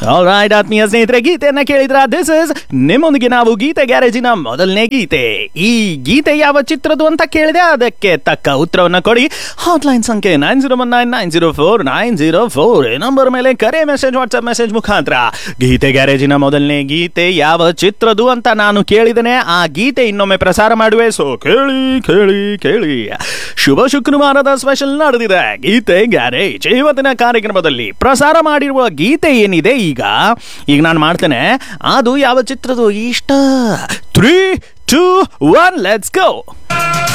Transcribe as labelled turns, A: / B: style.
A: All right ಆತ್ಮೀಯ ಸ್ನೇಹಿತರೆ, ಗೀತೆಯನ್ನ ಕೇಳಿದ್ರ ದಿಸ್ ಇಸ್ ನಿಮ್ಮೊಂದಿಗೆ ನಾವು ಗೀತೆ ಗ್ಯಾರೇಜಿನ ಮೊದಲನೇ ಗೀತೆ. ಈ ಗೀತೆ ಯಾವ ಚಿತ್ರದ್ದು ಅಂತ ಕೇಳಿದೆ, ಅದಕ್ಕೆ ತಕ್ಕ ಉತ್ತರವನ್ನ ಕೊಡಿ. ಹಾಟ್ಲೈನ್ ಸಂಖ್ಯೆ 9019049004 ಈ ನಂಬರ್ ಮೇಲೆ ಕರೆ, ಮೆಸೇಜ್, ವಾಟ್ಸ್ಆಪ್ ಮೆಸೇಜ್ ಮುಖಾಂತರ ಗೀತೆ ಗ್ಯಾರೇಜಿನ ಮೊದಲನೇ ಗೀತೆ ಯಾವ ಚಿತ್ರದ್ದು ಅಂತ ನಾನು ಕೇಳಿದ್ದೇನೆ. ಆ ಗೀತೆ ಇನ್ನೊಮ್ಮೆ ಪ್ರಸಾರ ಮಾಡುವೆ, ಸೊ ಕೇಳಿ ಕೇಳಿ ಕೇಳಿ. ಶುಭ ಶುಕ್ರವಾರದ ಸ್ಪೆಷಲ್ ನಡೆದಿದೆ ಗೀತೆ ಗ್ಯಾರೇಜ್. ಇವತ್ತಿನ ಕಾರ್ಯಕ್ರಮದಲ್ಲಿ ಪ್ರಸಾರ ಮಾಡಿರುವ ಗೀತೆ ಏನಿದೆ ಈಗ ನಾನು ಮಾಡ್ತೇನೆ, ಅದು ಯಾವ ಚಿತ್ರದ್ದು ಇಷ್ಟ. 3, 2, 1 ಲೆಟ್ಸ್ ಗೋ.